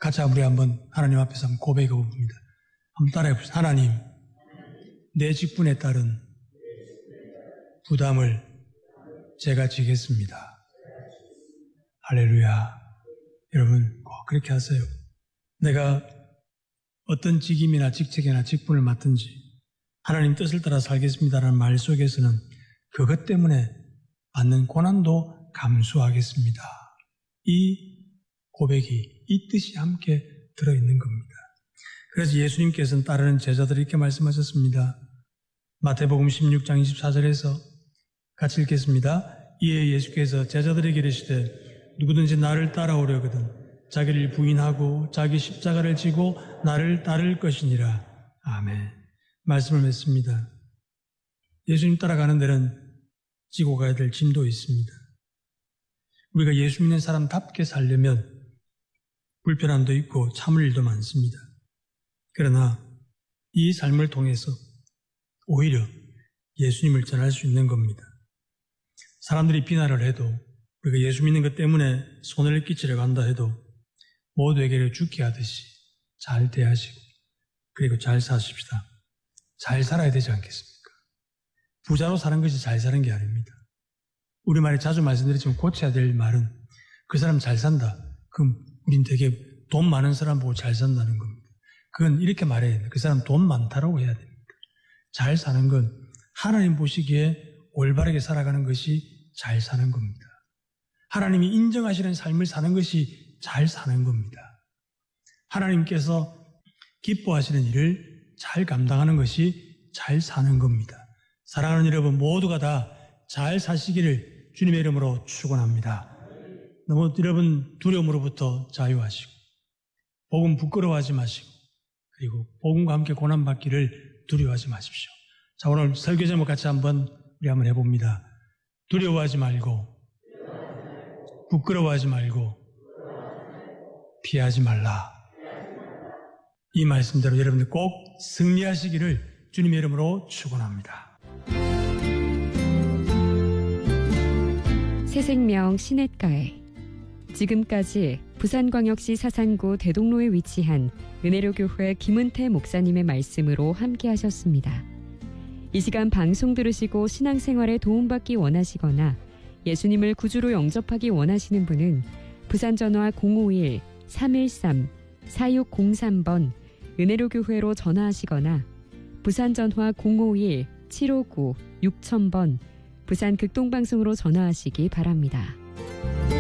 같이 우리 한번 하나님 앞에서 한번 고백해 봅니다. 한번 따라해 보시죠. 하나님, 내 직분에 따른 부담을 제가 지겠습니다. 할렐루야. 여러분 꼭 그렇게 하세요. 내가 어떤 직임이나 직책이나 직분을 맡든지 하나님 뜻을 따라 살겠습니다라는 말 속에서는 그것 때문에 받는 고난도 감수하겠습니다. 이 고백이 이 뜻이 함께 들어있는 겁니다. 그래서 예수님께서는 따르는 제자들이 이렇게 말씀하셨습니다. 마태복음 16장 24절에서 같이 읽겠습니다. 이에 예수께서 제자들에게 이르시되 누구든지 나를 따라오려거든 자기를 부인하고 자기 십자가를 지고 나를 따를 것이니라. 아멘. 말씀을 맺습니다. 예수님 따라가는 데는 지고 가야 될 짐도 있습니다. 우리가 예수 믿는 사람답게 살려면 불편함도 있고 참을 일도 많습니다. 그러나 이 삶을 통해서 오히려 예수님을 전할 수 있는 겁니다. 사람들이 비난을 해도 우리가 예수 믿는 것 때문에 손해를 끼치려고 한다 해도 모두에게 죽게 하듯이 잘 대하시고 그리고 잘 사십시다. 잘 살아야 되지 않겠습니까? 부자로 사는 것이 잘 사는 게 아닙니다. 우리말에 자주 말씀드리지만 고쳐야 될 말은 그 사람 잘 산다. 그럼 우린 되게 돈 많은 사람 보고 잘 산다는 겁니다. 그건 이렇게 말해야 돼요. 그 사람 돈 많다라고 해야 됩니다. 잘 사는 건 하나님 보시기에 올바르게 살아가는 것이 잘 사는 겁니다. 하나님이 인정하시는 삶을 사는 것이 잘 사는 겁니다. 하나님께서 기뻐하시는 일을 잘 감당하는 것이 잘 사는 겁니다. 사랑하는 여러분 모두가 다 잘 사시기를 주님의 이름으로 축원합니다. 너무 여러분 두려움으로부터 자유하시고 복음 부끄러워하지 마시고 그리고 복음과 함께 고난받기를 두려워하지 마십시오. 자, 오늘 설교 제목 같이 한번 해봅니다. 두려워하지 말고 부끄러워하지 말고 피하지 말라. 이 말씀대로 여러분들 꼭 승리하시기를 주님의 이름으로 축원합니다. 새생명 시냇가에 지금까지 부산광역시 사상구 대동로에 위치한 은혜로교회 김은태 목사님의 말씀으로 함께 하셨습니다. 이 시간 방송 들으시고 신앙생활에 도움받기 원하시거나 예수님을 구주로 영접하기 원하시는 분은 부산전화 051-313-4603번 은혜로교회로 전화하시거나 부산전화 051-759-6000번 부산극동방송으로 전화하시기 바랍니다.